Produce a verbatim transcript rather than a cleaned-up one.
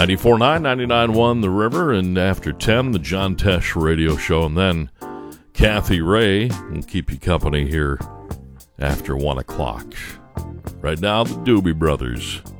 ninety-four point nine, ninety-nine point one The River, and after ten, the John Tesh Radio Show, and then Kathy Ray will keep you company here after one o'clock. Right now, the Doobie Brothers.